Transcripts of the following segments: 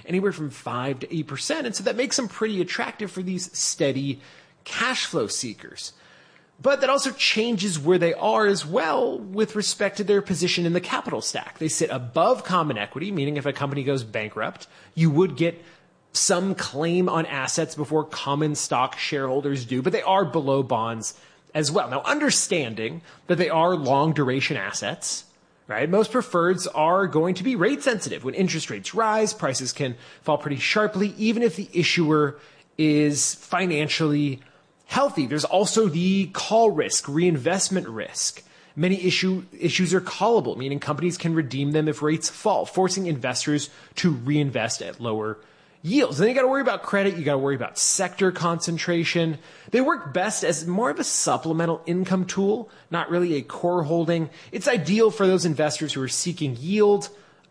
anywhere from 5 to 8%. And so that makes them pretty attractive for these steady cash flow seekers. But that also changes where they are as well with respect to their position in the capital stack. They sit above common equity, meaning if a company goes bankrupt, you would get some claim on assets before common stock shareholders do, but they are below bonds as well. Now, understanding that they are long duration assets, right? Most preferreds are going to be rate sensitive. When interest rates rise, prices can fall pretty sharply, even if the issuer is financially healthy. There's also the call risk, reinvestment risk. Many issues are callable, meaning companies can redeem them if rates fall, forcing investors to reinvest at lower yields. Then you got to worry about credit. You got to worry about sector concentration. They work best as more of a supplemental income tool, not really a core holding. It's ideal for those investors who are seeking yield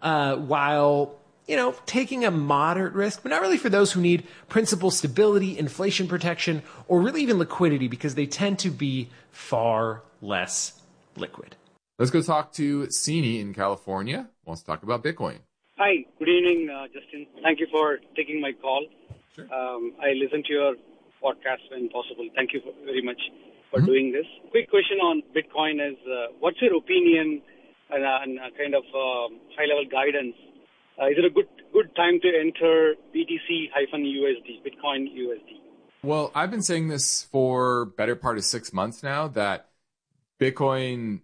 while taking a moderate risk, but not really for those who need principal stability, inflation protection, or really even liquidity, because they tend to be far less liquid. Let's go talk to Sini in California. Wants to talk about Bitcoin. Hi, good evening, Justin. Thank you for taking my call. Sure. I listen to your podcast when possible. Thank you very much for doing this. Quick question on Bitcoin is, what's your opinion and kind of high-level guidance? Is it a good time to enter BTC-USD, Bitcoin USD? Well, I've been saying this for better part of 6 months now, that Bitcoin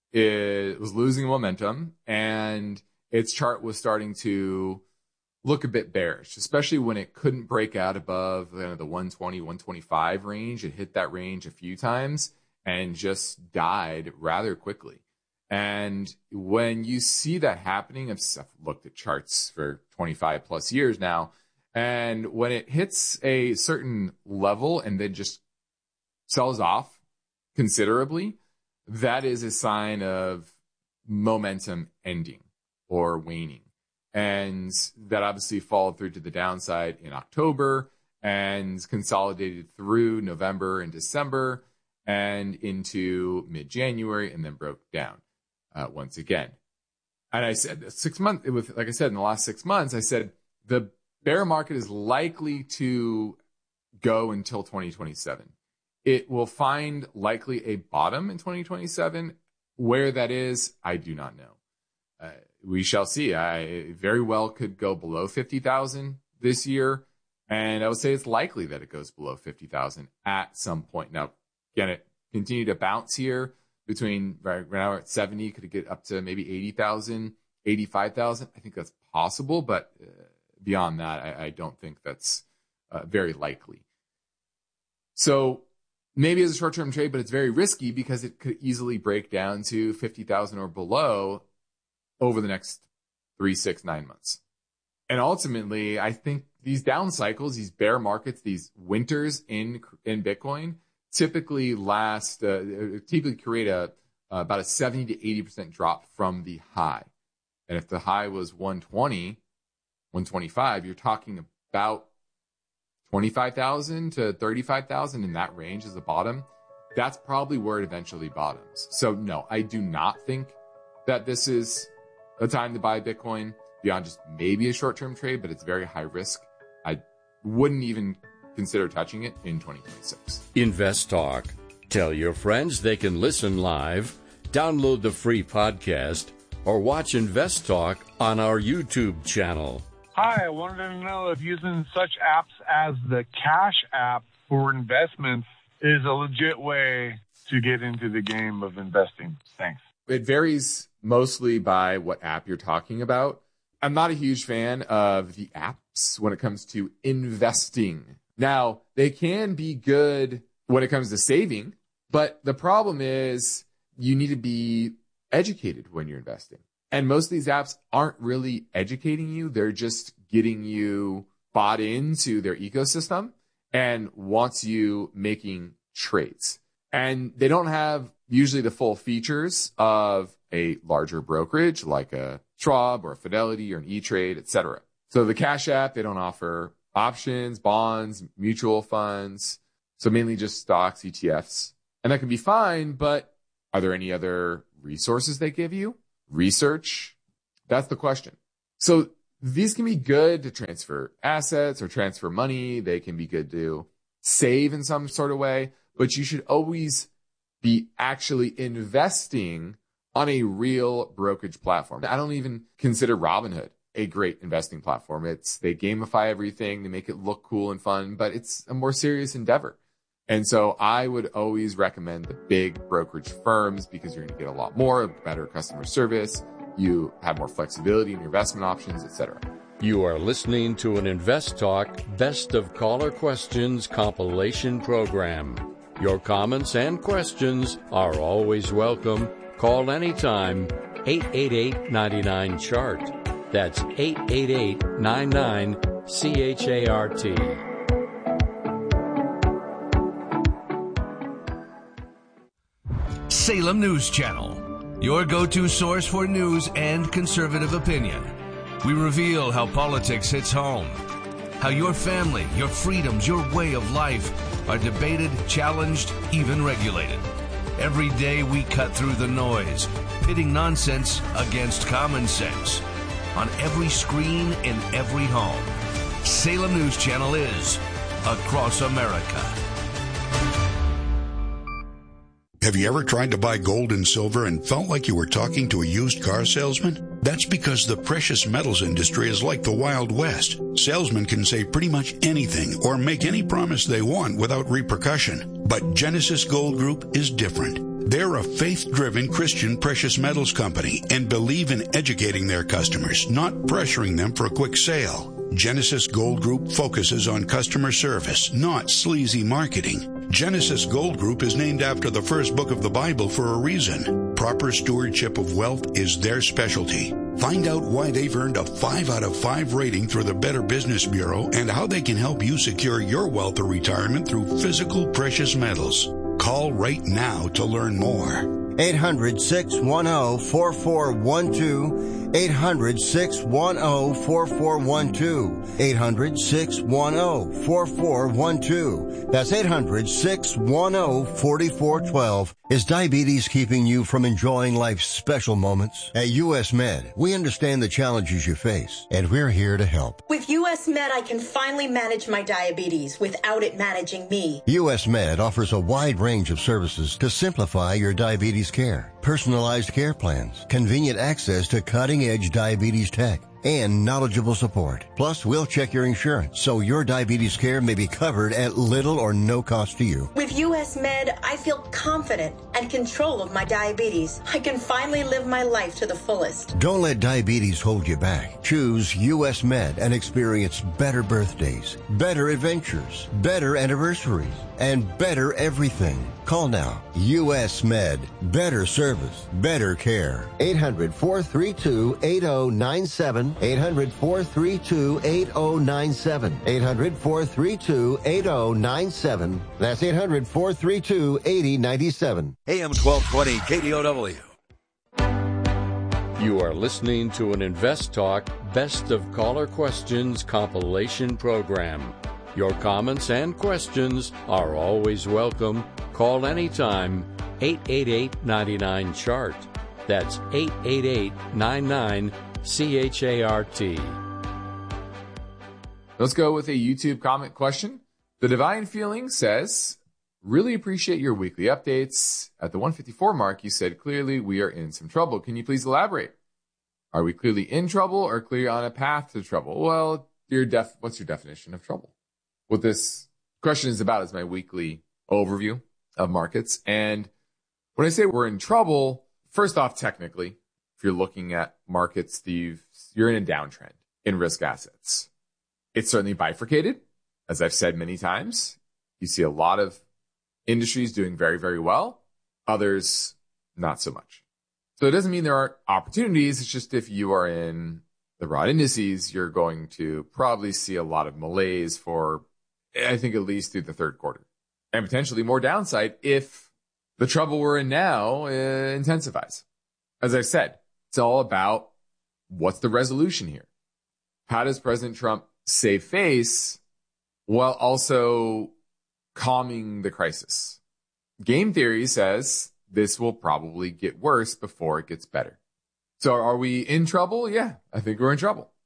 was losing momentum and its chart was starting to look a bit bearish, especially when it couldn't break out above the 120, 125 range. It hit that range a few times and just died rather quickly. And when you see that happening, I've looked at charts for 25 plus years now, and when it hits a certain level and then just sells off considerably, that is a sign of momentum ending or waning. And that obviously followed through to the downside in October and consolidated through November and December and into mid-January, and then broke down once again. And I said 6 months, like I said, in the last 6 months, I said the bear market is likely to go until 2027. It will find likely a bottom in 2027. Where that is, I do not know. We shall see. I very well could go below 50,000 this year. And I would say it's likely that it goes below 50,000 at some point. Now, again, it continue to bounce here between right now we're at 70, could it get up to maybe 80,000, 85,000? I think that's possible, but beyond that, I don't think that's very likely. So maybe as a short-term trade, but it's very risky because it could easily break down to 50,000 or below over the next 3, 6, 9 months. And ultimately, I think these down cycles, these bear markets, these winters in Bitcoin typically create about a 70 to 80% drop from the high. And if the high was 120, 125, you're talking about 25,000 to 35,000 in that range as a bottom. That's probably where it eventually bottoms. So no, I do not think that this is a time to buy Bitcoin beyond just maybe a short-term trade, but it's very high risk. I wouldn't even consider touching it in 2026. Invest Talk. Tell your friends they can listen live, download the free podcast, or watch Invest Talk on our YouTube channel. Hi, I wanted to know if using such apps as the Cash App for investments is a legit way to get into the game of investing. Thanks. It varies mostly by what app you're talking about. I'm not a huge fan of the apps when it comes to investing. Now, they can be good when it comes to saving, but the problem is you need to be educated when you're investing. And most of these apps aren't really educating you. They're just getting you bought into their ecosystem and wants you making trades. And they don't have usually the full features of a larger brokerage like a Schwab or a Fidelity or an E-Trade, etc. So the Cash App, they don't offer options, bonds, mutual funds. So mainly just stocks, ETFs. And that can be fine, but are there any other resources they give you? Research? That's the question. So these can be good to transfer assets or transfer money. They can be good to save in some sort of way, but you should always be actually investing on a real brokerage platform. I don't even consider Robinhood a great investing platform. They gamify everything, they make it look cool and fun, but it's a more serious endeavor. And so I would always recommend the big brokerage firms because you're going to get a lot more, better customer service. You have more flexibility in your investment options, etc. You are listening to an Invest Talk Best of Caller Questions compilation program. Your comments and questions are always welcome. Call anytime, 888-99-CHART. That's 888-99-CHART. Salem News Channel, your go-to source for news and conservative opinion. We reveal how politics hits home, how your family, your freedoms, your way of life are debated, challenged, even regulated. Every day we cut through the noise, pitting nonsense against common sense. On every screen, in every home, Salem News Channel is across America. Have you ever tried to buy gold and silver and felt like you were talking to a used car salesman? That's because the precious metals industry is like the Wild West. Salesmen can say pretty much anything or make any promise they want without repercussion. But Genesis Gold Group is different. They're a faith-driven Christian precious metals company and believe in educating their customers, not pressuring them for a quick sale. Genesis Gold Group focuses on customer service, not sleazy marketing. Genesis Gold Group is named after the first book of the Bible for a reason. Proper stewardship of wealth is their specialty. Find out why they've earned a 5 out of 5 rating through the Better Business Bureau and how they can help you secure your wealth or retirement through physical precious metals. Call right now to learn more. 800-610-4412. 800-610-4412. 800-610-4412. That's 800-610-4412. Is diabetes keeping you from enjoying life's special moments? At U.S. Med, we understand the challenges you face, and we're here to help. With U.S. Med, I can finally manage my diabetes without it managing me. U.S. Med offers a wide range of services to simplify your diabetes care. Personalized care plans, convenient access to cutting-edge diabetes tech, and knowledgeable support. Plus, we'll check your insurance so your diabetes care may be covered at little or no cost to you. With U.S. Med, I feel confident and control of my diabetes. I can finally live my life to the fullest. Don't let diabetes hold you back. Choose U.S. Med and experience better birthdays, better adventures, better anniversaries, and better everything. Call now. U.S. Med. Better service. Better care. 800-432-8097. 800-432-8097. 800-432-8097. That's 800-432-8097. AM 1220 KDOW. You are listening to an Invest Talk Best of Caller Questions compilation program. Your comments and questions are always welcome. Call anytime, 888-99-CHART. That's 888-99-CHART. Let's go with a YouTube comment question. The Divine Feeling says, really appreciate your weekly updates. At the 154 mark, you said clearly we are in some trouble. Can you please elaborate? Are we clearly in trouble or clearly on a path to trouble? Well, what's your definition of trouble? What this question is about is my weekly overview of markets. And when I say we're in trouble, first off, technically, if you're looking at markets, Steve, you're in a downtrend in risk assets. It's certainly bifurcated. As I've said many times, you see a lot of industries doing very, very well, others not so much. So it doesn't mean there aren't opportunities. It's just if you are in the raw indices, you're going to probably see a lot of malaise for, I think, at least through the third quarter, and potentially more downside if the trouble we're in now intensifies. As I said, it's all about what's the resolution here? How does President Trump save face while also calming the crisis? Game theory says this will probably get worse before it gets better. So are we in trouble? Yeah, I think we're in trouble.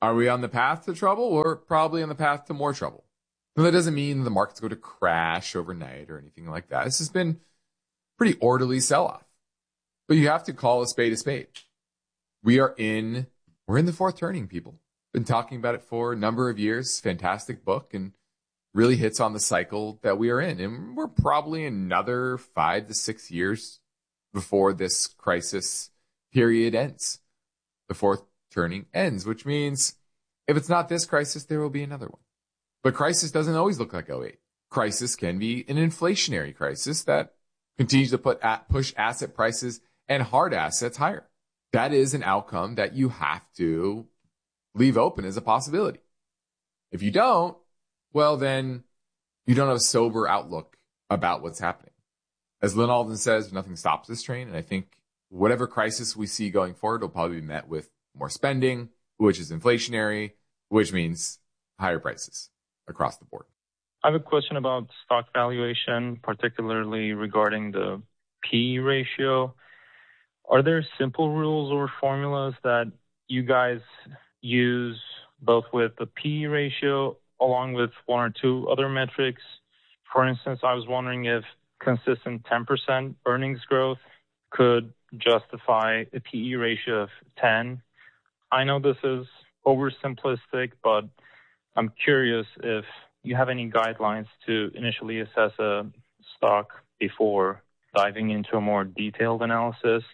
Are we on the path to trouble? We're probably on the path to more trouble. But that doesn't mean the market's going to crash overnight or anything like that. This has been pretty orderly sell-off. But you have to call a spade a spade. We're in the fourth turning, people. Been talking about it for a number of years. Fantastic book, and really hits on the cycle that we are in. And we're probably another 5 to 6 years before this crisis period ends. The fourth turning ends, which means if it's not this crisis, there will be another one. But crisis doesn't always look like 08. Crisis can be an inflationary crisis that continues to push asset prices and hard assets higher. That is an outcome that you have to leave open as a possibility. If you don't, well, then you don't have a sober outlook about what's happening. As Lynn Alden says, nothing stops this train. And I think whatever crisis we see going forward will probably be met with more spending, which is inflationary, which means higher prices across the board. I have a question about stock valuation, particularly regarding the P/E ratio. Are there simple rules or formulas that you guys use both with the P/E ratio along with one or two other metrics? For instance, I was wondering if consistent 10% earnings growth could justify a P/E ratio of 10. I know this is oversimplistic, but I'm curious if you have any guidelines to initially assess a stock before diving into a more detailed analysis.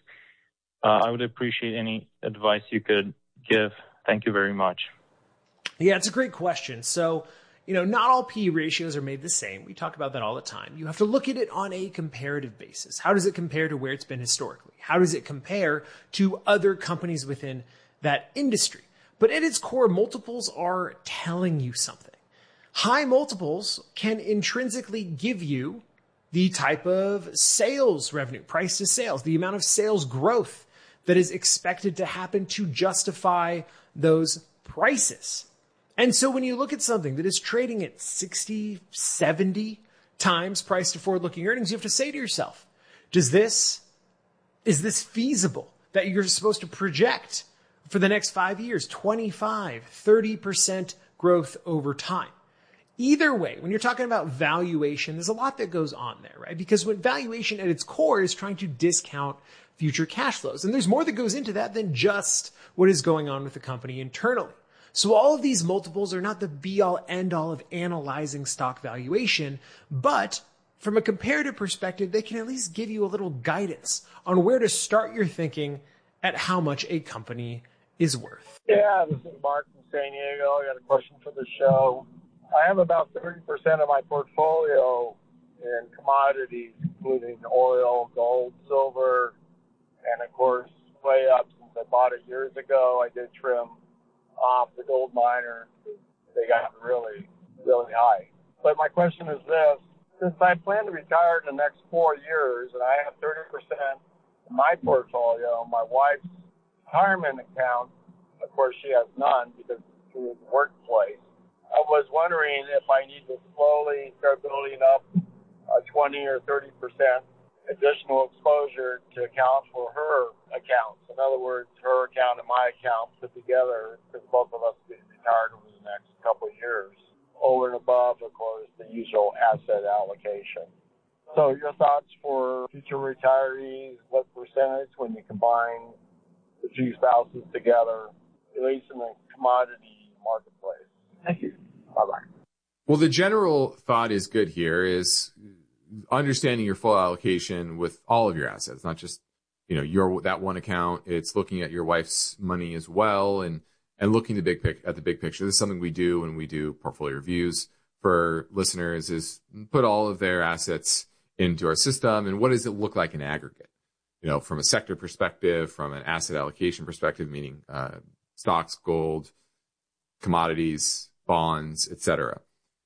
I would appreciate any advice you could give. Thank you very much. Yeah, it's a great question. So, not all P/E ratios are made the same. We talk about that all the time. You have to look at it on a comparative basis. How does it compare to where it's been historically? How does it compare to other companies within that industry? But at its core, multiples are telling you something. High multiples can intrinsically give you the type of sales revenue, price to sales, the amount of sales growth that is expected to happen to justify those prices. And so when you look at something that is trading at 60, 70 times price to forward-looking earnings, you have to say to yourself, is this feasible that you're supposed to project for the next 5 years, 25, 30% growth over time? Either way, when you're talking about valuation, there's a lot that goes on there, right? Because when valuation at its core is trying to discount future cash flows. And there's more that goes into that than just what is going on with the company internally. So all of these multiples are not the be-all, end-all of analyzing stock valuation, but from a comparative perspective, they can at least give you a little guidance on where to start your thinking at how much a company is worth. Yeah, this is Mark from San Diego. I got a question for the show. I have about 30% of my portfolio in commodities, including oil, gold, silver, and of course, way up since I bought it years ago. I did trim off the gold miners. They got really, really high. But my question is this. Since I plan to retire in the next 4 years, and I have 30% in my portfolio, my wife's retirement account, of course, she has none because it's through the workplace. I was wondering if I need to slowly start building up a 20 or 30% additional exposure to account for her accounts. In other words, her account and my account put together, because both of us will be retired over the next couple of years, over and above, of course, the usual asset allocation. So your thoughts for future retirees, what percentage when you combine the two spouses together, at least in the commodity marketplace? Thank you. Bye-bye. Well, the general thought is good here is understanding your full allocation with all of your assets, not just, that one account. It's looking at your wife's money as well and looking at the big picture. This is something we do when we do portfolio reviews for listeners is put all of their assets into our system. And what does it look like in aggregate? From a sector perspective, from an asset allocation perspective, meaning stocks, gold, commodities, bonds, etc.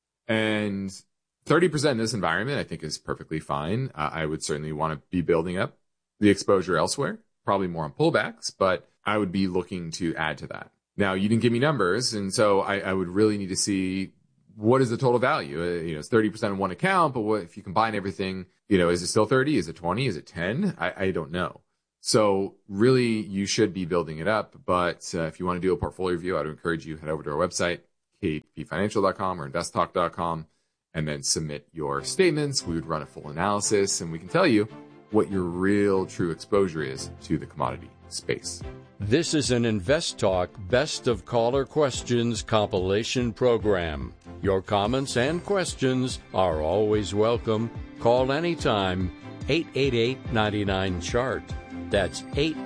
And 30% in this environment, I think, is perfectly fine. I would certainly want to be building up the exposure elsewhere, probably more on pullbacks, but I would be looking to add to that. Now, you didn't give me numbers, and so I would really need to see what is the total value. It's 30% in one account, but what if you combine everything? Is it still 30? Is it 20? Is it 10? I don't know. So really, you should be building it up. But if you want to do a portfolio review, I'd encourage you head over to our website, kpfinancial.com or investtalk.com, and then submit your statements. We would run a full analysis, and we can tell you what your real true exposure is to the commodity space. This is an Invest Talk Best of Caller Questions compilation program. Your comments and questions are always welcome. Call anytime, 888-99-CHART. That's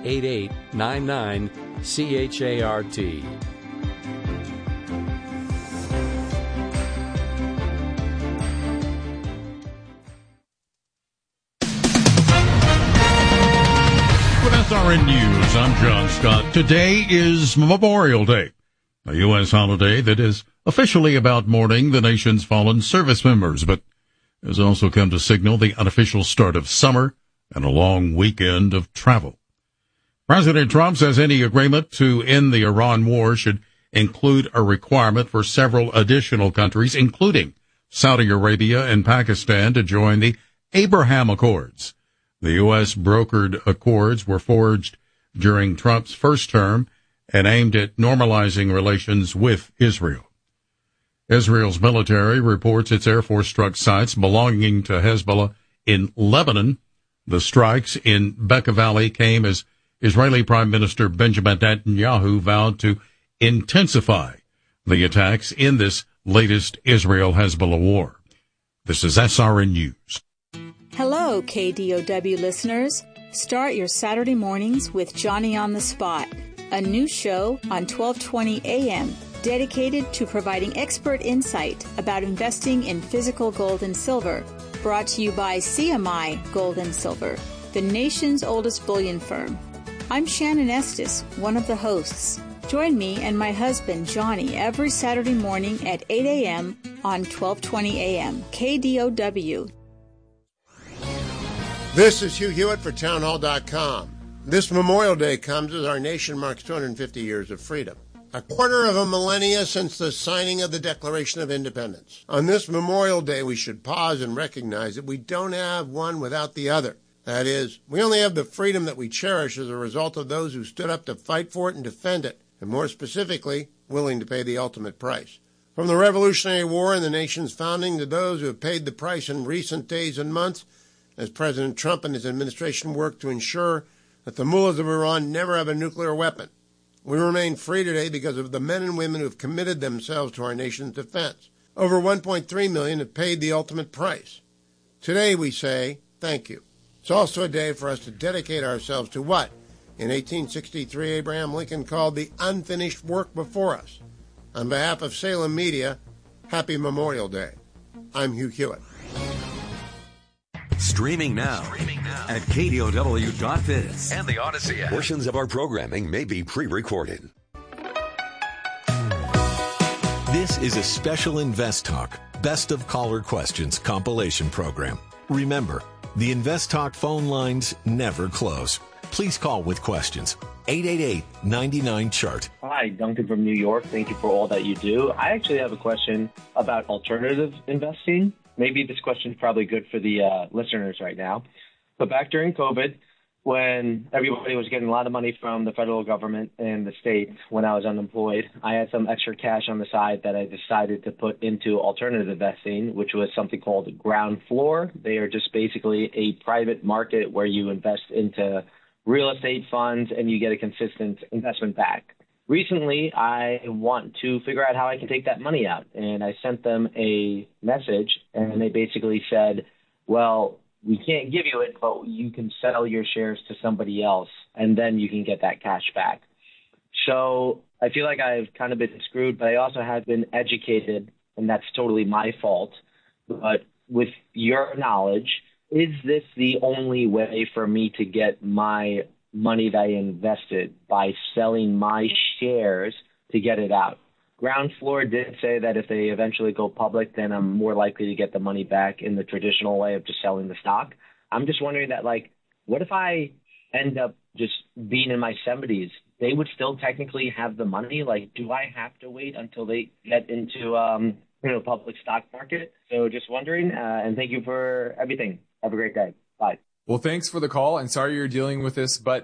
888-99-CHART. With SRN News, I'm John Scott. Today is Memorial Day, a U.S. holiday that is officially about mourning the nation's fallen service members, but has also come to signal the unofficial start of summer and a long weekend of travel. President Trump says any agreement to end the Iran war should include a requirement for several additional countries, including Saudi Arabia and Pakistan, to join the Abraham Accords. The U.S. brokered accords were forged during Trump's first term and aimed at normalizing relations with Israel. Israel's military reports its Air Force struck sites belonging to Hezbollah in Lebanon. The strikes in Bekaa Valley came as Israeli Prime Minister Benjamin Netanyahu vowed to intensify the attacks in this latest Israel-Hezbollah war. This is SRN News. Hello, KDOW listeners. Start your Saturday mornings with Johnny on the Spot, a new show on 1220 AM dedicated to providing expert insight about investing in physical gold and silver. Brought to you by CMI Gold and Silver, the nation's oldest bullion firm. I'm Shannon Estes, one of the hosts. Join me and my husband, Johnny, every Saturday morning at 8 a.m. on 1220 a.m. KDOW. This is Hugh Hewitt for townhall.com. This Memorial Day comes as our nation marks 250 years of freedom. A quarter of a millennia since the signing of the Declaration of Independence. On this Memorial Day, we should pause and recognize that we don't have one without the other. That is, we only have the freedom that we cherish as a result of those who stood up to fight for it and defend it, and more specifically, willing to pay the ultimate price. From the Revolutionary War and the nation's founding to those who have paid the price in recent days and months, as President Trump and his administration work to ensure that the mullahs of Iran never have a nuclear weapon. We remain free today because of the men and women who have committed themselves to our nation's defense. Over 1.3 million have paid the ultimate price. Today we say thank you. It's also a day for us to dedicate ourselves to what, in 1863, Abraham Lincoln called the unfinished work before us. On behalf of Salem Media, happy Memorial Day. I'm Hugh Hewitt. Streaming now at KDOW.biz and the Odyssey app. Portions of our programming may be pre-recorded. This is a special Invest Talk Best of Caller Questions compilation program. Remember, the Invest Talk phone lines never close. Please call with questions. 888-99-CHART. Hi, Duncan from New York. Thank you for all that you do. I actually have a question about alternative investing. Maybe this question is probably good for the listeners right now. But back during COVID, when everybody was getting a lot of money from the federal government and the state when I was unemployed, I had some extra cash on the side that I decided to put into alternative investing, which was something called Ground Floor. They are just basically a private market where you invest into real estate funds and you get a consistent investment back. Recently, I want to figure out how I can take that money out, and I sent them a message, and they basically said, well, we can't give you it, but you can sell your shares to somebody else, and then you can get that cash back. So I feel like I've kind of been screwed, but I also have been educated, and that's totally my fault. But with your knowledge, is this the only way for me to get my money that I invested by selling my shares to get it out? Ground Floor did say that if they eventually go public, then I'm more likely to get the money back in the traditional way of just selling the stock. I'm just wondering that, like, what if I end up just being in my 70s? They would still technically have the money. Like, do I have to wait until they get into, public stock market? So just wondering, and thank you for everything. Have a great day. Bye. Well, thanks for the call, and sorry you're dealing with this, but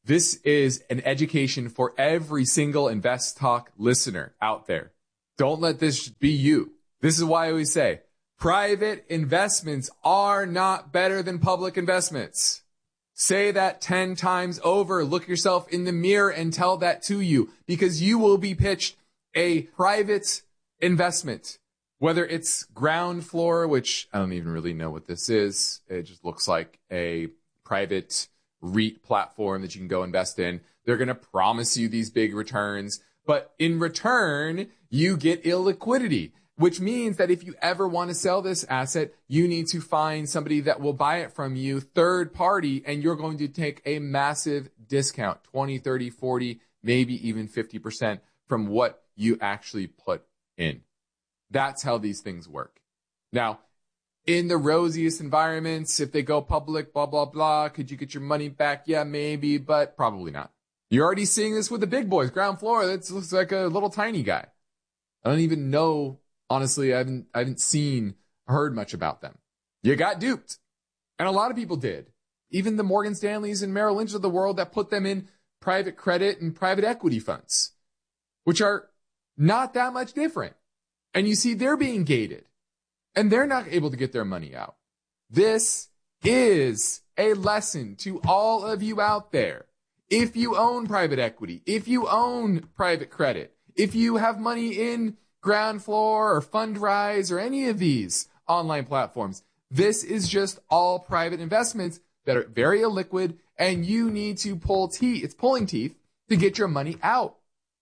This is an education for every single Invest Talk listener out there. Don't let this be you. This is why I always say, private investments are not better than public investments. Say that 10 times over. Look yourself in the mirror and tell that to you, because you will be pitched a private investment, whether it's ground floor, which I don't even really know what this is. It just looks like a private REIT platform that you can go invest in. They're going to promise you these big returns, but in return, you get illiquidity, which means that if you ever want to sell this asset, you need to find somebody that will buy it from you, third party, and you're going to take a massive discount, 20, 30, 40, maybe even 50% from what you actually put in. That's how these things work. Now, in the rosiest environments, if they go public, blah, blah, blah, could you get your money back? Yeah, maybe, but probably not. You're already seeing this with the big boys, ground floor. That looks like a little tiny guy. I don't even know. Honestly, I haven't heard much about them. You got duped. And a lot of people did. Even the Morgan Stanleys and Merrill Lynch of the world that put them in private credit and private equity funds, which are not that much different. And you see they're being gated and they're not able to get their money out. This is a lesson to all of you out there. If you own private equity, if you own private credit, if you have money in Ground Floor or Fundrise or any of these online platforms, this is just all private investments that are very illiquid, and you need to pull teeth. It's pulling teeth to get your money out.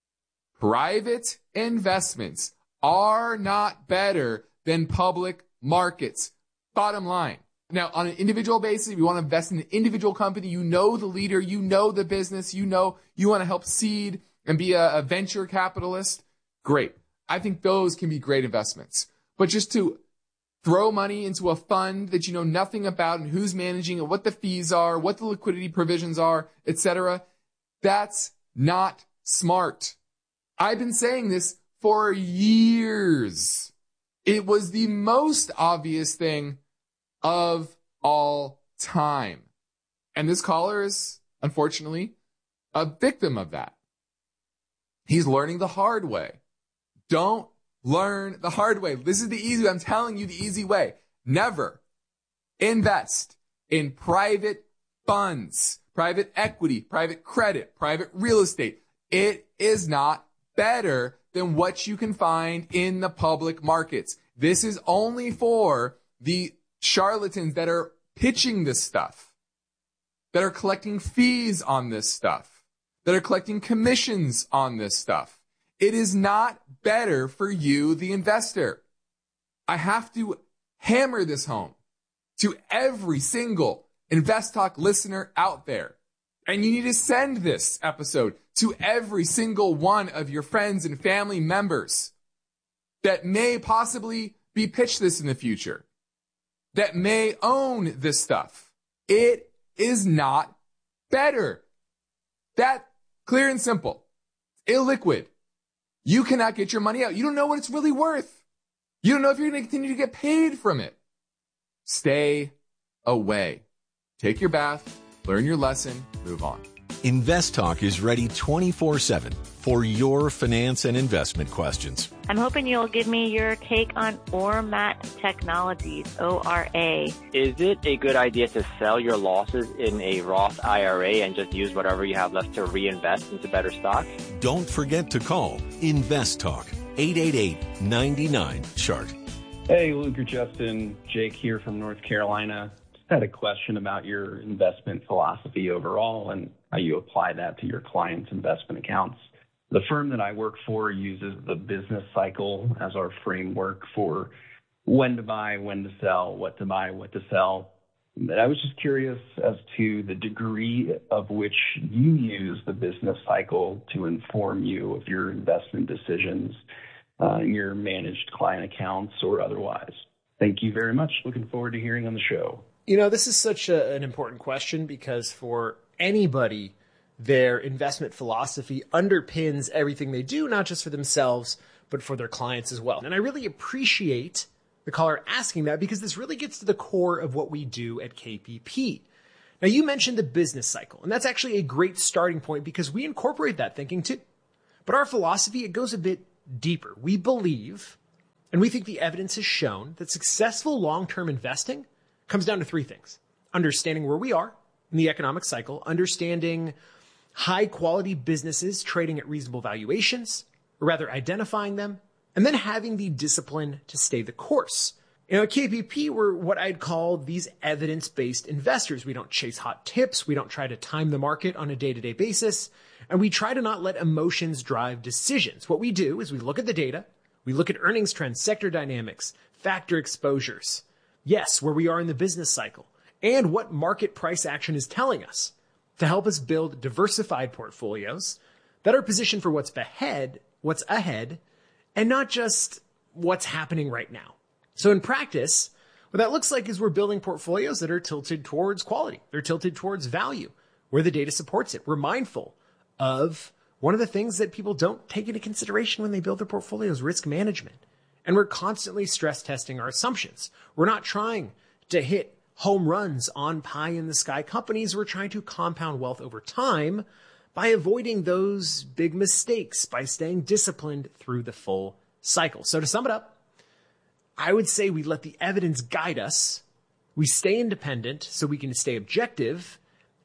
Private investments are not better than public markets. Bottom line. Now, on an individual basis, if you want to invest in an individual company, you know the leader, you know the business, you know you want to help seed and be a venture capitalist, great. I think those can be great investments. But just to throw money into a fund that you know nothing about and who's managing it, what the fees are, what the liquidity provisions are, etc., that's not smart. I've been saying this for years. It was the most obvious thing of all time. And this caller is, unfortunately, a victim of that. He's learning the hard way. Don't learn the hard way. This is the easy way. I'm telling you the easy way. Never invest in private funds, private equity, private credit, private real estate. It is not better than what you can find in the public markets. This is only for the charlatans that are pitching this stuff, that are collecting fees on this stuff, that are collecting commissions on this stuff. It is not better for you, the investor. I have to hammer this home to every single Invest Talk listener out there. And you need to send this episode to every single one of your friends and family members that may possibly be pitched this in the future, that may own this stuff. It is not better. That clear and simple. Illiquid. You cannot get your money out. You don't know what it's really worth. You don't know if you're going to continue to get paid from it. Stay away. Take your bath, learn your lesson, move on. Invest Talk is ready 24/7 for your finance and investment questions. I'm hoping you'll give me your take on Ormat Technologies, ORA. Is it a good idea to sell your losses in a Roth IRA and just use whatever you have left to reinvest into better stocks? Don't forget to call Invest Talk, 888-99-CHART. Hey, Luke or Justin, Jake here from North Carolina. Just had a question about your investment philosophy overall and how you apply that to your clients' investment accounts. The firm that I work for uses the business cycle as our framework for when to buy, when to sell, what to buy, what to sell. But I was just curious as to the degree of which you use the business cycle to inform you of your investment decisions in your managed client accounts or otherwise. Thank you very much. Looking forward to hearing on the show. You know, this is such an important question because for anybody, their investment philosophy underpins everything they do, not just for themselves, but for their clients as well. And I really appreciate the caller asking that because this really gets to the core of what we do at KPP. Now, you mentioned the business cycle, and that's actually a great starting point because we incorporate that thinking too. But our philosophy, it goes a bit deeper. We believe, and we think the evidence has shown, that successful long-term investing comes down to three things. Understanding where we are in the economic cycle, understanding high-quality businesses trading at reasonable valuations, or rather identifying them, and then having the discipline to stay the course. At KPP, we're what I'd call these evidence-based investors. We don't chase hot tips. We don't try to time the market on a day-to-day basis. And we try to not let emotions drive decisions. What we do is we look at the data. We look at earnings trends, sector dynamics, factor exposures. Yes, where we are in the business cycle. And what market price action is telling us to help us build diversified portfolios that are positioned for what's ahead, and not just what's happening right now. So in practice, what that looks like is we're building portfolios that are tilted towards quality. They're tilted towards value, where the data supports it. We're mindful of one of the things that people don't take into consideration when they build their portfolios, risk management. And we're constantly stress testing our assumptions. We're not trying to hit home runs on pie-in-the-sky companies. We're trying to compound wealth over time by avoiding those big mistakes, by staying disciplined through the full cycle. So to sum it up, I would say we let the evidence guide us, we stay independent so we can stay objective,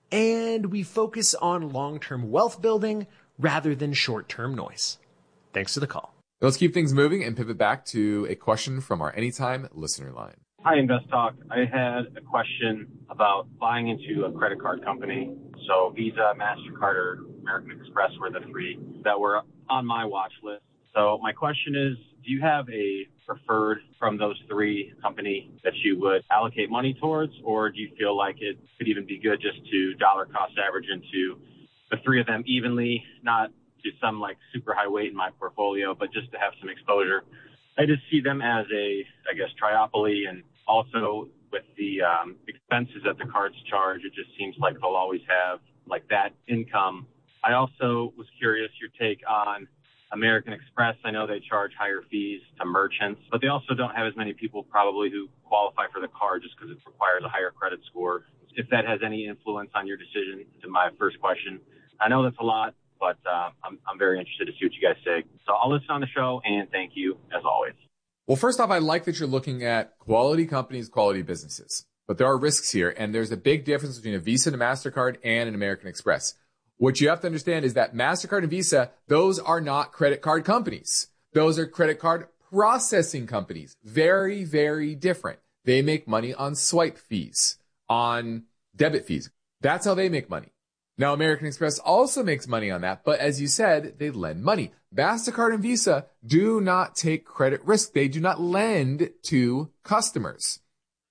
and we focus on long-term wealth building rather than short-term noise. Thanks for the call. Let's keep things moving and pivot back to a question from our Anytime listener line. Hi, InvestTalk. I had a question about buying into a credit card company. So Visa, MasterCard, or American Express were the three that were on my watch list. So my question is, do you have a preferred from those three company that you would allocate money towards, or do you feel like it could even be good just to dollar cost average into the three of them evenly, not do some like super high weight in my portfolio, but just to have some exposure? I just see them as a, I guess, triopoly, and also with the expenses that the cards charge, it just seems like they'll always have like that income. I also was curious your take on American Express. I know they charge higher fees to merchants, but they also don't have as many people probably who qualify for the card just because it requires a higher credit score. If that has any influence on your decision, to my first question. I know that's a lot, but I'm very interested to see what you guys say. So I'll listen on the show, and thank you as always. Well, first off, I like that you're looking at quality companies, quality businesses, but there are risks here, and there's a big difference between a Visa and a MasterCard and an American Express. What you have to understand is that MasterCard and Visa, those are not credit card companies. Those are credit card processing companies. Very, very different. They make money on swipe fees, on debit fees. That's how they make money. Now, American Express also makes money on that, but as you said, they lend money. MasterCard and Visa do not take credit risk. They do not lend to customers.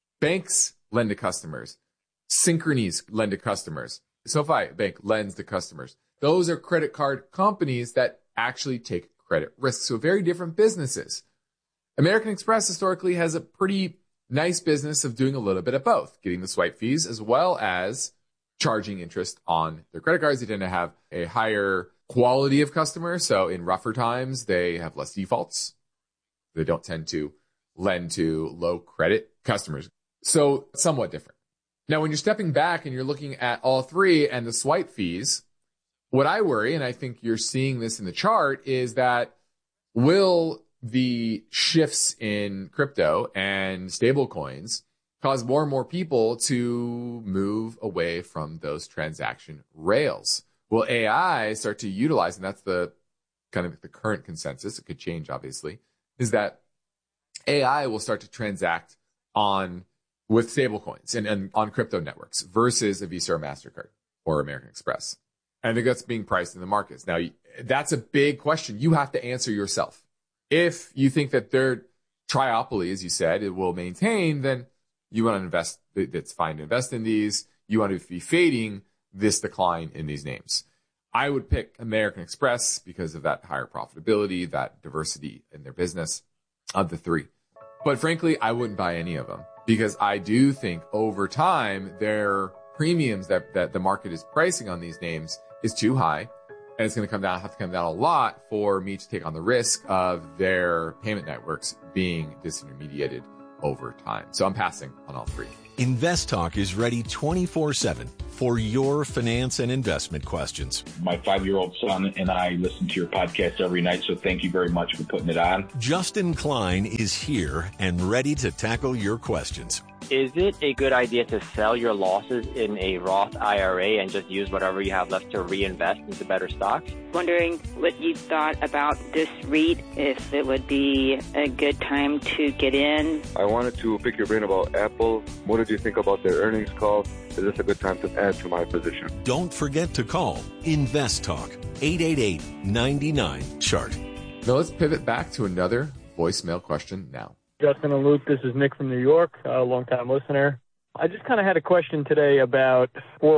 Banks lend to customers. Synchrony's lend to customers. SoFi Bank lends to customers. Those are credit card companies that actually take credit risk. So very different businesses. American Express historically has a pretty nice business of doing a little bit of both, getting the swipe fees as well as charging interest on their credit cards. They tend to have a higher quality of customer. So in rougher times, they have less defaults. They don't tend to lend to low credit customers. So somewhat different. Now, when you're stepping back and you're looking at all three and the swipe fees, what I worry, and I think you're seeing this in the chart, is that will the shifts in crypto and stable coins cause more and more people to move away from those transaction rails? Will AI start to utilize, and that's the kind of the current consensus, it could change obviously, is that AI will start to transact with stablecoins and on crypto networks versus a Visa or MasterCard or American Express. And I think that's being priced in the markets. Now, that's a big question you have to answer yourself. If you think that their triopoly, as you said, it will maintain, then you want to invest. It's fine to invest in these. You want to be fading this decline in these names. I would pick American Express because of that higher profitability, that diversity in their business of the three. But frankly, I wouldn't buy any of them because I do think over time, their premiums that the market is pricing on these names is too high. And it's going to have to come down a lot for me to take on the risk of their payment networks being disintermediated over time. So I'm passing on all three. InvestTalk is ready 24/7 for your finance and investment questions. My 5-year-old son and I listen to your podcast every night, so thank you very much for putting it on. Justin Klein is here and ready to tackle your questions. Is it a good idea to sell your losses in a Roth IRA and just use whatever you have left to reinvest into better stocks? Wondering what you thought about this REIT, if it would be a good time to get in. I wanted to pick your brain about Apple. What did you think about their earnings call? Is this a good time to add to my position? Don't forget to call InvestTalk 888-99-CHART. Now let's pivot back to another voicemail question now. Justin and Luke, this is Nick from New York, a long-time listener. I just kind of had a question today about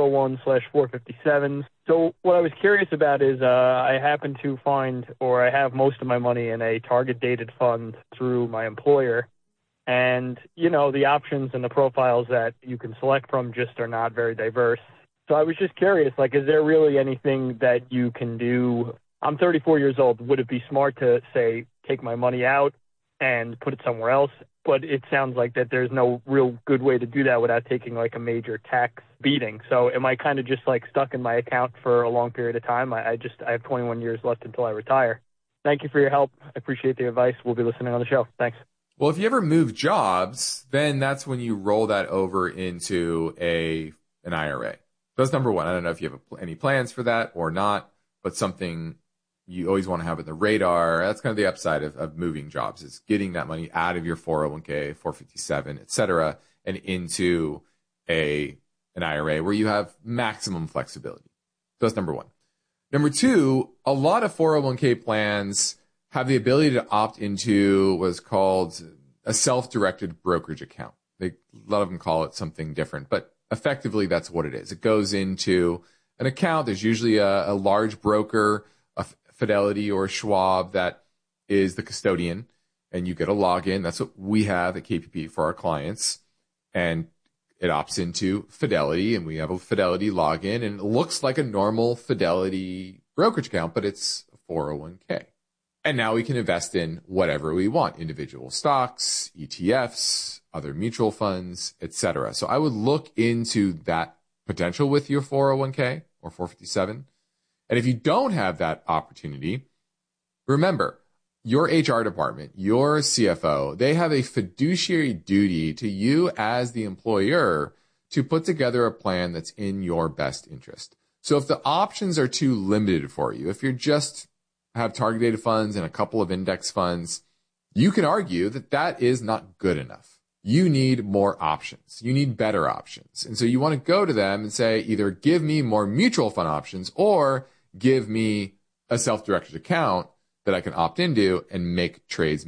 401/457s. So what I was curious about is I happen to find, or I have most of my money in a target-dated fund through my employer. And, you know, the options and the profiles that you can select from just are not very diverse. So I was just curious, like, is there really anything that you can do? I'm 34 years old. Would it be smart to, say, take my money out and put it somewhere else? But it sounds like that there's no real good way to do that without taking like a major tax beating. So am I kind of just like stuck in my account for a long period of time? I have 21 years left until I retire. Thank you for your help. I appreciate the advice. We'll be listening on the show. Thanks. Well, if you ever move jobs, then that's when you roll that over into an IRA. That's number one. I don't know if you have any plans for that or not, but something you always want to have in the radar. That's kind of the upside of moving jobs, is getting that money out of your 401k, 457, et cetera, and into an IRA where you have maximum flexibility. So that's number one. Number two, a lot of 401k plans have the ability to opt into what's called a self-directed brokerage account. A lot of them call it something different, but effectively that's what it is. It goes into an account. There's usually a large broker, a Fidelity or a Schwab, that is the custodian, and you get a login. That's what we have at KPP for our clients, and it opts into Fidelity, and we have a Fidelity login, and it looks like a normal Fidelity brokerage account, but it's a 401k. And now we can invest in whatever we want: individual stocks, ETFs, other mutual funds, etc. So I would look into that potential with your 401k or 457. And if you don't have that opportunity, remember, your HR department, your CFO, they have a fiduciary duty to you as the employer to put together a plan that's in your best interest. So if the options are too limited for you, if you're just have target-dated funds and a couple of index funds, you can argue that that is not good enough. You need more options. You need better options. And so you want to go to them and say, either give me more mutual fund options or give me a self-directed account that I can opt into and make trades,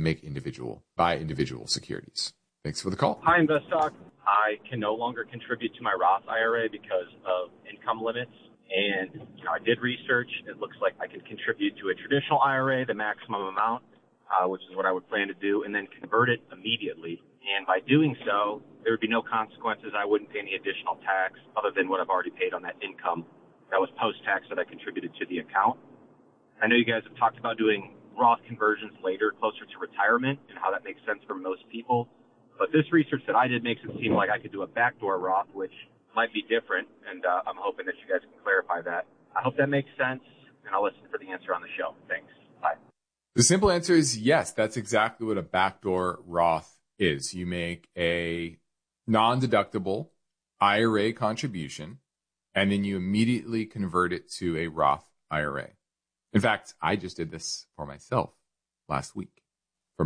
buy individual securities. Thanks for the call. Hi, InvestTalk. I can no longer contribute to my Roth IRA because of income limits. And, I did research. It looks like I can contribute to a traditional IRA, the maximum amount, which is what I would plan to do, and then convert it immediately. And by doing so, there would be no consequences. I wouldn't pay any additional tax other than what I've already paid on that income that was post-tax that I contributed to the account. I know you guys have talked about doing Roth conversions later, closer to retirement, and how that makes sense for most people. But this research that I did makes it seem like I could do a backdoor Roth, which might be different, and I'm hoping that you guys can clarify that. I hope that makes sense, and I'll listen for the answer on the show. Thanks. Bye. The simple answer is yes. That's exactly what a backdoor Roth is. You make a non-deductible IRA contribution, and then you immediately convert it to a Roth IRA. In fact, I just did this for myself last week for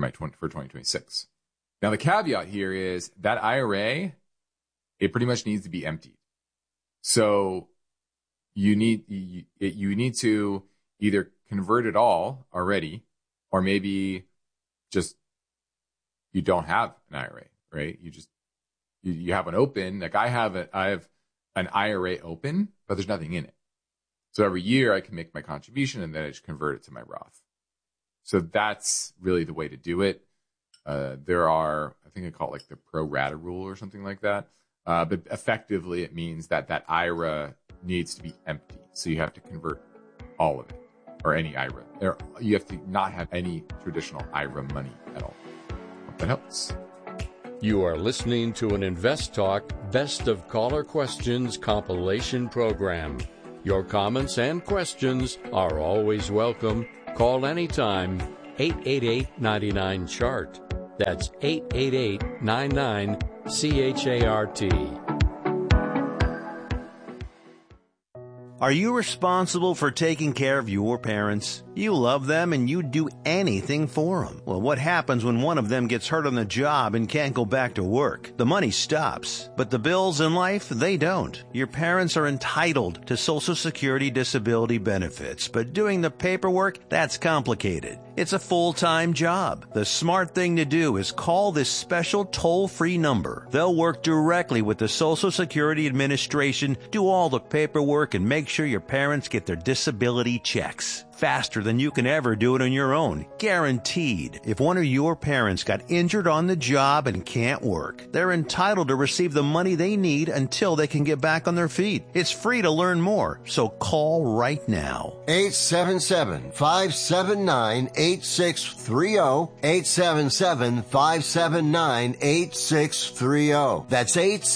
2026. Now, the caveat here is that IRA, it pretty much needs to be emptied. So you need to either convert it all already, or maybe just you don't have an IRA, right? You have an open. Like I have an IRA open, but there's nothing in it. So every year I can make my contribution and then I just convert it to my Roth. So that's really the way to do it. There are, I think I call it like the pro rata rule or something like that. But effectively it means that IRA needs to be empty. So you have to convert all of it, or any IRA. You have to not have any traditional IRA money at all. Hope that helps. You are listening to an Invest Talk Best of Caller Questions compilation program. Your comments and questions are always welcome. Call anytime, 888-99-CHART. That's 888-99-CHART. Are you responsible for taking care of your parents? You love them and you'd do anything for them. Well, what happens when one of them gets hurt on the job and can't go back to work? The money stops, but the bills in life, they don't. Your parents are entitled to Social Security disability benefits, but doing the paperwork, that's complicated. It's a full-time job. The smart thing to do is call this special toll-free number. They'll work directly with the Social Security Administration, do all the paperwork, and make sure your parents get their disability checks. Faster than you can ever do it on your own. Guaranteed. If one of your parents got injured on the job and can't work, they're entitled to receive the money they need until they can get back on their feet. It's free to learn more, so call right now. 877-579-8630. 877-579-8630. That's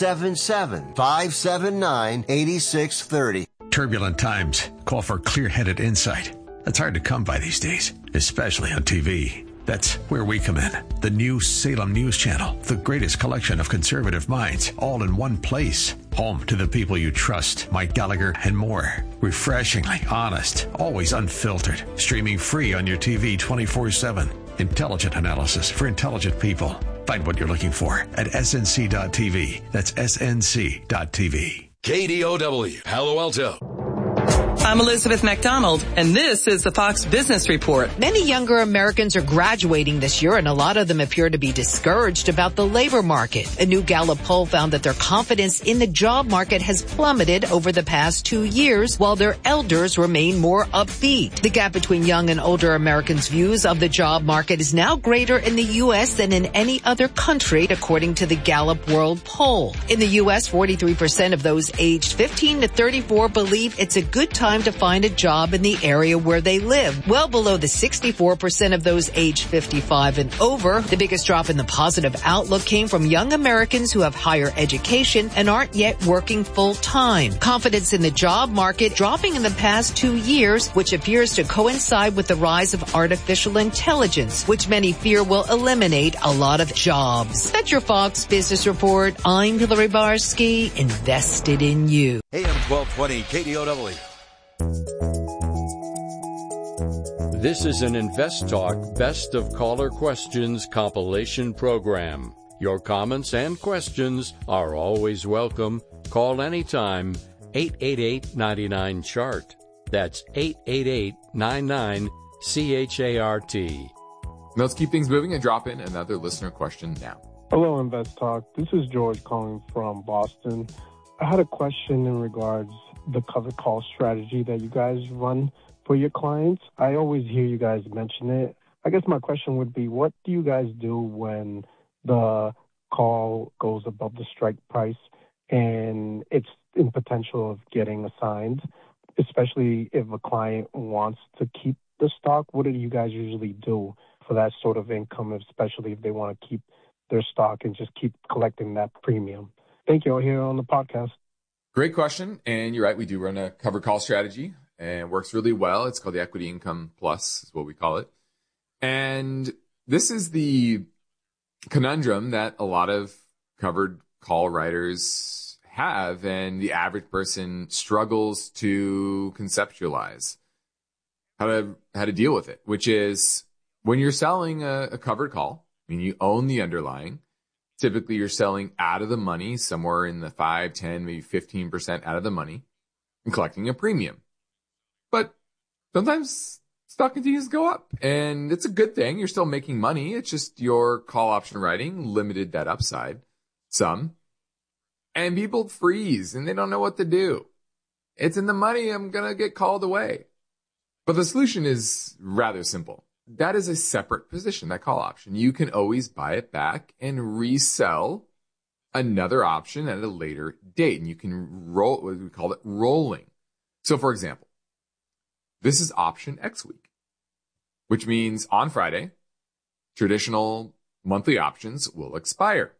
877-579-8630. Turbulent times call for clear-headed insight. That's hard to come by these days, especially on TV. That's where we come in. The new Salem News Channel, the greatest collection of conservative minds, all in one place. Home to the people you trust, Mike Gallagher and more. Refreshingly honest, always unfiltered. Streaming free on your TV 24/7. Intelligent analysis for intelligent people. Find what you're looking for at snc.tv. That's snc.tv. KDOW, Palo Alto. I'm Elizabeth McDonald, and this is the Fox Business Report. Many younger Americans are graduating this year, and a lot of them appear to be discouraged about the labor market. A new Gallup poll found that their confidence in the job market has plummeted over the past 2 years, while their elders remain more upbeat. The gap between young and older Americans' views of the job market is now greater in the U.S. than in any other country, according to the Gallup World Poll. In the U.S., 43% of those aged 15 to 34 believe it's a good time to find a job in the area where they live, well below the 64% of those aged 55 and over. The biggest drop in the positive outlook came from young Americans who have higher education and aren't yet working full-time. Confidence in the job market dropping in the past 2 years, which appears to coincide with the rise of artificial intelligence, which many fear will eliminate a lot of jobs. That's your Fox Business Report. I'm Hillary Barsky, invested in you. AM 1220 KDOW. This is an Invest Talk Best of Caller Questions compilation program. Your comments and questions are always welcome. Call anytime, 888-99-CHART. That's 888-99-CHART. Let's keep things moving and drop in another listener question now. Hello, Invest Talk. This is George calling from Boston. I had a question in regards the covered call strategy that you guys run for your clients. I always hear you guys mention it. I guess my question would be, what do you guys do when the call goes above the strike price and it's in potential of getting assigned, especially if a client wants to keep the stock? What do you guys usually do for that sort of income, especially if they want to keep their stock and just keep collecting that premium? Thank you. I'll hear on the podcast. Great question. And you're right. We do run a covered call strategy and it works really well. It's called the Equity Income Plus is what we call it. And this is the conundrum that a lot of covered call writers have and the average person struggles to conceptualize how to deal with it, which is when you're selling a covered call, I mean, you own the underlying. Typically, you're selling out of the money, somewhere in the 5, 10, maybe 15% out of the money, and collecting a premium. But sometimes stock continues to go up, and it's a good thing. You're still making money. It's just your call option writing limited that upside some. And people freeze, and they don't know what to do. It's in the money. I'm going to get called away. But the solution is rather simple. That is a separate position, that call option. You can always buy it back and resell another option at a later date. And you can roll, what we call it, rolling. So, for example, this is option X week, which means on Friday, traditional monthly options will expire.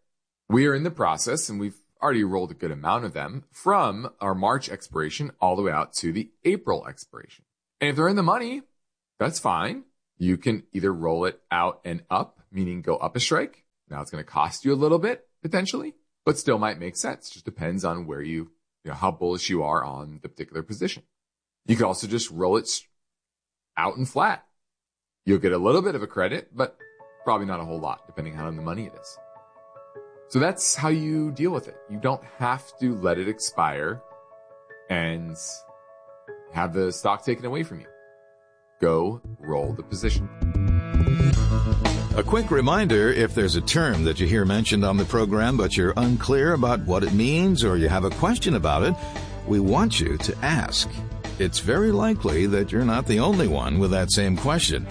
We are in the process, and we've already rolled a good amount of them from our March expiration all the way out to the April expiration. And if they're in the money, that's fine. You can either roll it out and up, meaning go up a strike. Now it's going to cost you a little bit, potentially, but still might make sense. Just depends on where how bullish you are on the particular position. You could also just roll it out and flat. You'll get a little bit of a credit, but probably not a whole lot, depending on how in the money it is. So that's how you deal with it. You don't have to let it expire and have the stock taken away from you. Go roll the position. A quick reminder, if there's a term that you hear mentioned on the program but you're unclear about what it means or you have a question about it, we want you to ask. It's very likely that you're not the only one with that same question.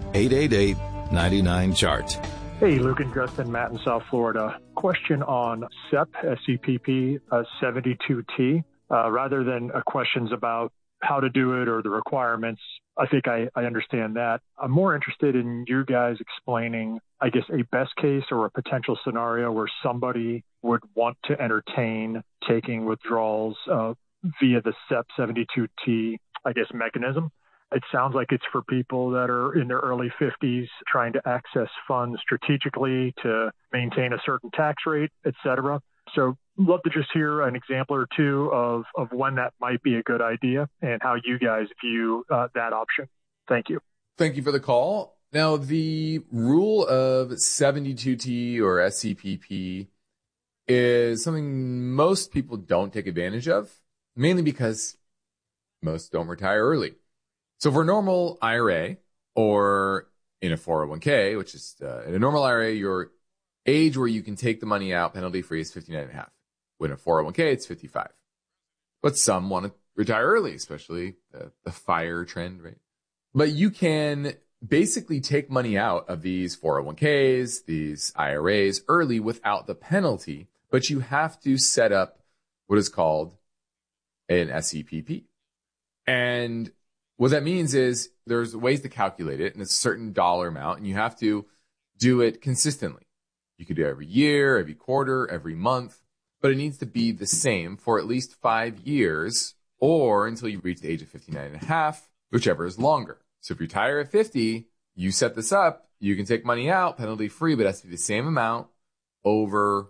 888-99-CHART. Hey, Luke and Justin, Matt in South Florida. Question on SEP, SEPP 72T. Rather than questions about how to do it or the requirements, I think I understand that. I'm more interested in you guys explaining, I guess, a best case or a potential scenario where somebody would want to entertain taking withdrawals via the SEP 72T, I guess, mechanism. It sounds like it's for people that are in their early 50s trying to access funds strategically to maintain a certain tax rate, et cetera. So love to just hear an example or two of when that might be a good idea and how you guys view that option. Thank you. Thank you for the call. Now, the rule of 72T or SEPP is something most people don't take advantage of, mainly because most don't retire early. So for a normal IRA or in a 401k, which is in a normal IRA, your age where you can take the money out penalty-free is 59.5. When a 401k, it's 55. But some want to retire early, especially the FIRE trend, right? But you can basically take money out of these 401ks, these IRAs early without the penalty, but you have to set up what is called an SEPP. And what that means is there's ways to calculate it, and it's a certain dollar amount, and you have to do it consistently. You could do it every year, every quarter, every month, but it needs to be the same for at least 5 years or until you reach the age of 59.5, whichever is longer. So if you retire at 50, you set this up, you can take money out penalty free, but it has to be the same amount over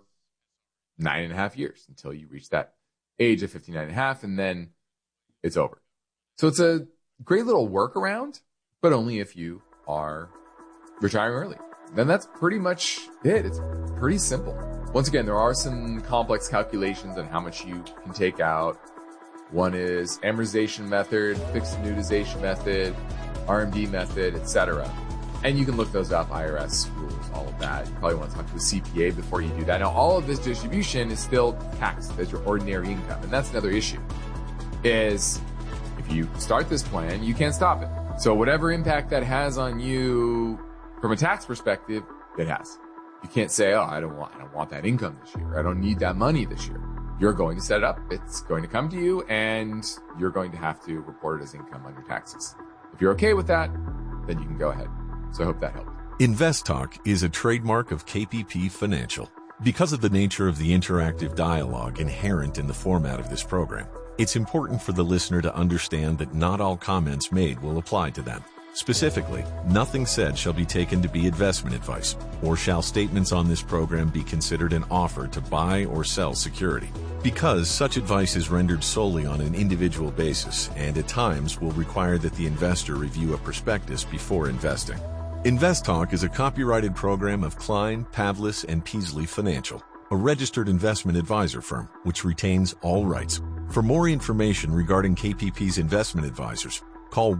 9.5 years until you reach that age of 59.5, and then it's over. So it's a great little workaround, but only if you are retiring early. Then that's pretty much it. It's pretty simple. Once again, there are some complex calculations on how much you can take out. One is amortization method, fixed annuitization method, RMD method, etc. And you can look those up, IRS rules, all of that. You probably want to talk to a CPA before you do that. Now, all of this distribution is still taxed as your ordinary income. And that's another issue, is if you start this plan, you can't stop it. So whatever impact that has on you from a tax perspective, it has. You can't say, oh, I don't want that income this year. I don't need that money this year. You're going to set it up. It's going to come to you, and you're going to have to report it as income on your taxes. If you're okay with that, then you can go ahead. So I hope that helped. InvestTalk is a trademark of KPP Financial. Because of the nature of the interactive dialogue inherent in the format of this program, it's important for the listener to understand that not all comments made will apply to them. Specifically, nothing said shall be taken to be investment advice, or shall statements on this program be considered an offer to buy or sell security. Because such advice is rendered solely on an individual basis and at times will require that the investor review a prospectus before investing. InvestTalk is a copyrighted program of Klein, Pavlis, and Peasley Financial, a registered investment advisor firm which retains all rights. For more information regarding KPP's investment advisors, call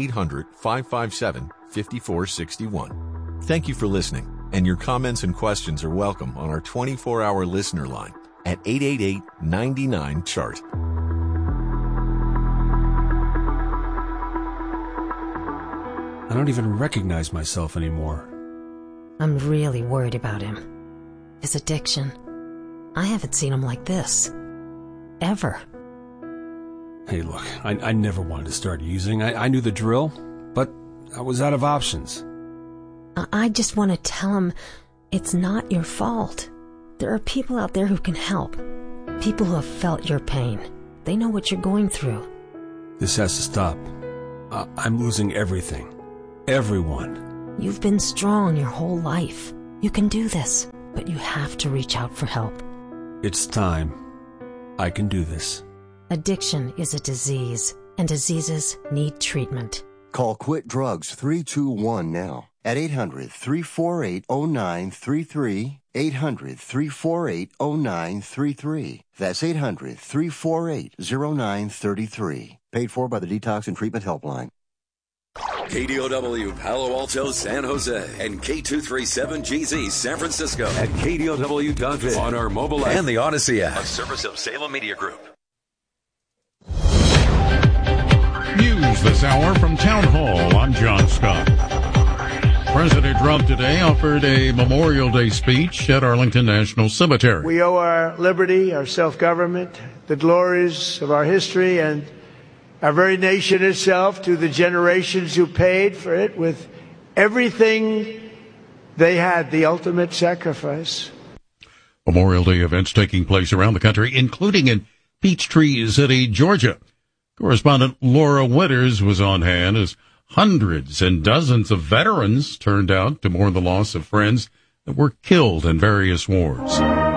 1-800-557-5461. Thank you for listening, and your comments and questions are welcome on our 24-hour listener line at 888-99-CHART. I don't even recognize myself anymore. I'm really worried about him. His addiction. I haven't seen him like this. Ever. Hey, look, I never wanted to start using. I knew the drill, but I was out of options. I just want to tell him it's not your fault. There are people out there who can help. People who have felt your pain. They know what you're going through. This has to stop. I'm losing everything. Everyone. You've been strong your whole life. You can do this, but you have to reach out for help. It's time. I can do this. Addiction is a disease, and diseases need treatment. Call Quit Drugs 321 now at 800-348-0933, 800-348-0933. That's 800-348-0933. Paid for by the Detox and Treatment Helpline. KDOW Palo Alto, San Jose, and K237GZ San Francisco at KDOW.biz on our mobile app and the Odyssey app, a service of Salem Media Group. News this hour from Town Hall. I'm John Scott. President Trump today offered a Memorial Day speech at Arlington National Cemetery. We owe our liberty, our self-government, the glories of our history, and our very nation itself to the generations who paid for it with everything they had, the ultimate sacrifice. Memorial Day events taking place around the country, including in Peachtree City, Georgia. Correspondent Laura Winters was on hand as hundreds and dozens of veterans turned out to mourn the loss of friends that were killed in various wars.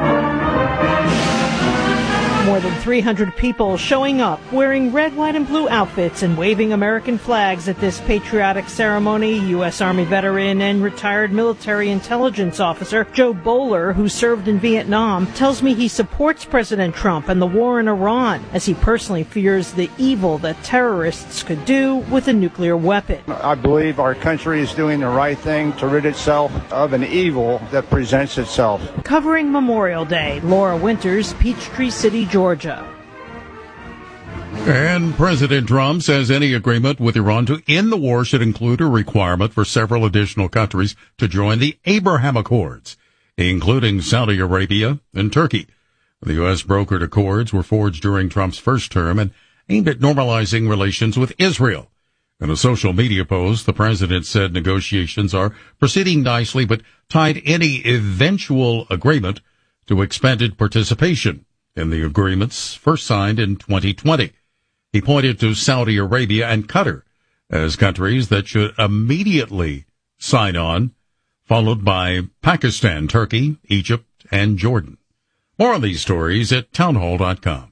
More than 300 people showing up wearing red, white, and blue outfits and waving American flags at this patriotic ceremony. U.S. Army veteran and retired military intelligence officer Joe Bowler, who served in Vietnam, tells me he supports President Trump and the war in Iran, as he personally fears the evil that terrorists could do with a nuclear weapon. I believe our country is doing the right thing to rid itself of an evil that presents itself. Covering Memorial Day, Laura Winters, Peachtree City, Georgia. And President Trump says any agreement with Iran to end the war should include a requirement for several additional countries to join the Abraham Accords, including Saudi Arabia and Turkey. The U.S. brokered accords were forged during Trump's first term and aimed at normalizing relations with Israel. In a social media post, the president said negotiations are proceeding nicely, but tied any eventual agreement to expanded participation in the agreements first signed in 2020. He pointed to Saudi Arabia and Qatar as countries that should immediately sign on, followed by Pakistan, Turkey, Egypt, and Jordan. More on these stories at townhall.com.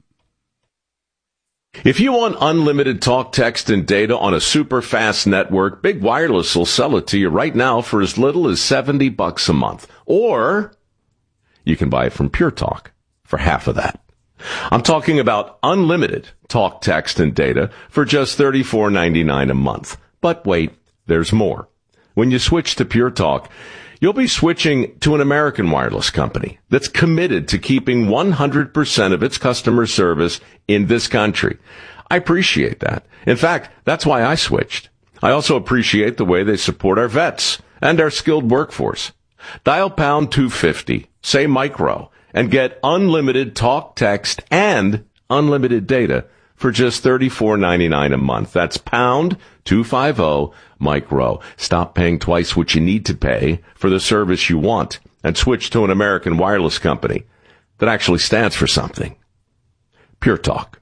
If you want unlimited talk, text, and data on a super fast network, Big Wireless will sell it to you right now for as little as $70 a month. Or you can buy it from Pure Talk for half of that. I'm talking about unlimited talk, text, and data for just $34.99 a month. But wait, there's more. When you switch to Pure Talk, you'll be switching to an American wireless company that's committed to keeping 100% of its customer service in this country. I appreciate that. In fact, that's why I switched. I also appreciate the way they support our vets and our skilled workforce. Dial pound 250, say micro, and get unlimited talk, text, and unlimited data for just $34.99 a month. That's pound 250 micro. Stop paying twice what you need to pay for the service you want and switch to an American wireless company that actually stands for something. Pure Talk.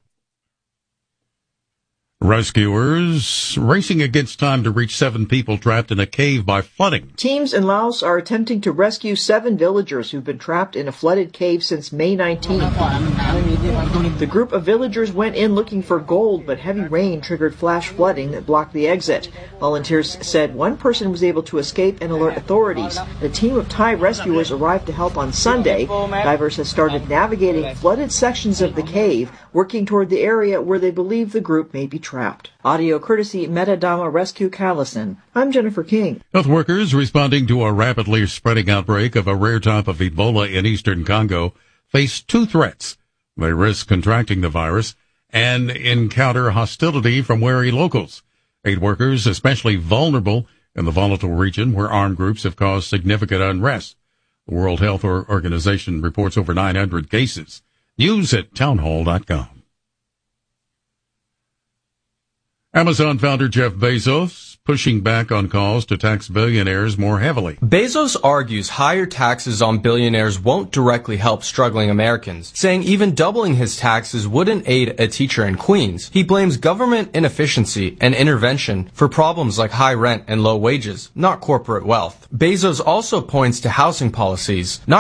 Rescuers racing against time to reach 7 people trapped in a cave by flooding. Teams in Laos are attempting to rescue 7 villagers who've been trapped in a flooded cave since May 19th. The group of villagers went in looking for gold, but heavy rain triggered flash flooding that blocked the exit. Volunteers said one person was able to escape and alert authorities. The team of Thai rescuers arrived to help on Sunday. Divers have started navigating flooded sections of the cave, working toward the area where they believe the group may be trapped. Audio courtesy Metadama Rescue Callison. I'm Jennifer King. Health workers responding to a rapidly spreading outbreak of a rare type of Ebola in eastern Congo face 2 threats. They risk contracting the virus and encounter hostility from wary locals. Aid workers especially vulnerable in the volatile region where armed groups have caused significant unrest. The World Health Organization reports over 900 cases. News at townhall.com. Amazon founder Jeff Bezos pushing back on calls to tax billionaires more heavily. Bezos argues higher taxes on billionaires won't directly help struggling Americans, saying even doubling his taxes wouldn't aid a teacher in Queens. He blames government inefficiency and intervention for problems like high rent and low wages, not corporate wealth. Bezos also points to housing policies, not